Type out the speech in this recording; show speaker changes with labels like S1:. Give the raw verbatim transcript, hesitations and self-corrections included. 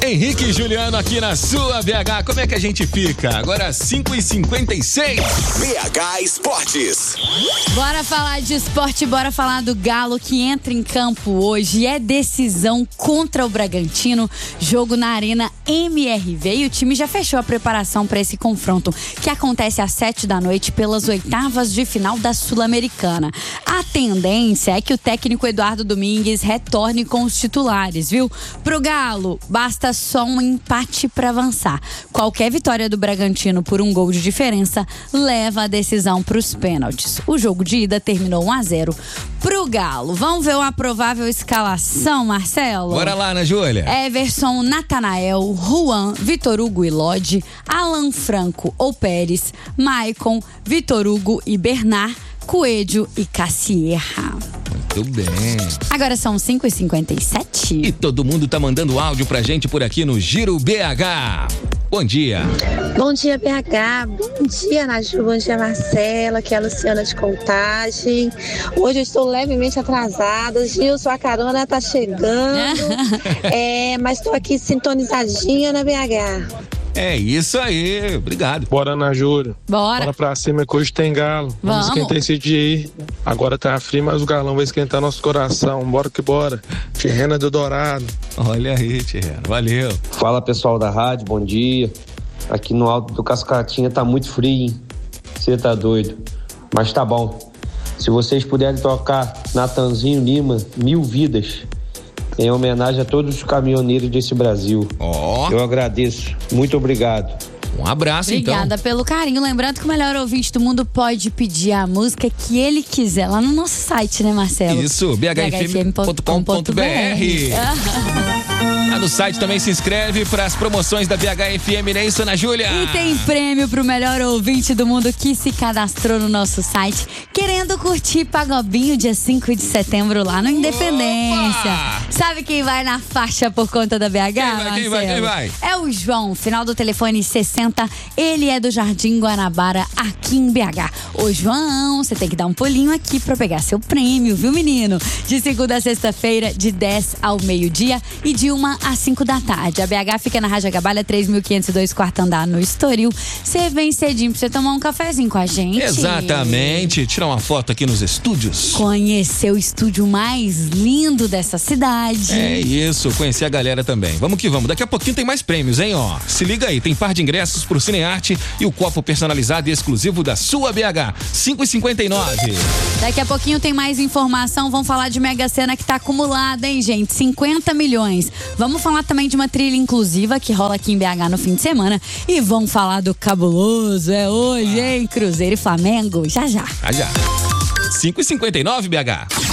S1: Henrique e Juliano aqui na sua B H. Como é que a gente fica? Agora cinco e cinquenta e seis.
S2: B H Esportes.
S3: Bora falar de esporte, bora falar do Galo que entra em campo hoje. É decisão contra o Bragantino. Jogo na Arena M R V. E o time já fechou a preparação para esse confronto, que acontece às sete da noite pelas oitavas de final da Sul-Americana. A tendência é que o técnico Eduardo Domingues retorne com os titulares, viu? Pro Galo, basta só um empate para avançar. Qualquer vitória do Bragantino por um gol de diferença leva a decisão para os pênaltis. O jogo de ida terminou um a zero pro Galo. Vamos ver uma provável escalação, Marcelo?
S1: Bora lá, Ana Júlia.
S3: Everson, Natanael, Juan, Vitor Hugo e Lodi, Alan Franco ou Pérez, Maicon, Vitor Hugo e Bernard, Coelho e Cassierra.
S1: Muito bem.
S3: Agora são cinco e cinquenta e sete.
S1: E todo mundo tá mandando áudio pra gente por aqui no Giro B H. Bom dia.
S4: Bom dia, B H. Bom dia, Naju. Bom dia, Marcela. Aqui é a Luciana de Contagem. Hoje eu estou levemente atrasada. Gilson, a carona tá chegando. é, mas estou aqui sintonizadinha na B H.
S1: É isso aí, obrigado.
S5: Bora, Ana Júlia.
S3: Bora.
S5: Bora pra cima, que hoje tem galo. Vamos,
S3: Vamos.
S5: esquentar esse dia aí. Agora tá frio, mas o galão vai esquentar nosso coração. Bora que bora. Tirrena do Dourado.
S1: Olha aí, Tirrena. Valeu.
S6: Fala, pessoal da rádio, bom dia. Aqui no alto do Cascatinha tá muito frio, hein? Você tá doido. Mas tá bom. Se vocês puderem tocar Natanzinho Lima, Mil Vidas, em homenagem a todos os caminhoneiros desse Brasil.
S1: Ó.
S6: Eu agradeço. Muito obrigado.
S1: Um abraço,
S3: Obrigada
S1: então.
S3: pelo carinho. Lembrando que o melhor ouvinte do mundo pode pedir a música que ele quiser lá no nosso site, né, Marcelo?
S1: Isso, b h f m ponto com ponto b r. Lá no site também se inscreve para as promoções da B H F M, não é isso, Ana Júlia?
S3: E tem prêmio pro melhor ouvinte do mundo que se cadastrou no nosso site, querendo curtir Pagobinho dia cinco de setembro lá no Independência.
S1: Opa!
S3: Sabe quem vai na faixa por conta da B H,
S1: Quem vai, quem vai, quem vai?
S3: É o João, final do telefone sessenta. Ele é do Jardim Guanabara, aqui em B H. Ô, João, você tem que dar um pulinho aqui pra pegar seu prêmio, viu, menino? De segunda a sexta-feira, de dez ao meio-dia e de uma às cinco da tarde. A B H fica na Raja Gabalha, três mil quinhentos e dois, quarto andar, no Estoril. Você vem cedinho pra você tomar um cafezinho com a gente.
S1: Exatamente. Tirar uma foto aqui nos estúdios.
S3: Conhecer o estúdio mais lindo dessa cidade.
S1: É isso, conhecer a galera também. Vamos que vamos. Daqui a pouquinho tem mais prêmios, hein, ó. Se liga aí, tem par de ingressos pro Cinearte e o copo personalizado e exclusivo da sua B H. cinco e cinquenta e nove.
S3: Daqui a pouquinho tem mais informação. Vamos falar de Mega Sena que tá acumulada, hein, gente? cinquenta milhões. Vamos falar também de uma trilha inclusiva que rola aqui em B H no fim de semana. E vamos falar do cabuloso. É hoje, hein? Cruzeiro e Flamengo. Já, já.
S1: Já, já. cinco e cinquenta e nove, B H.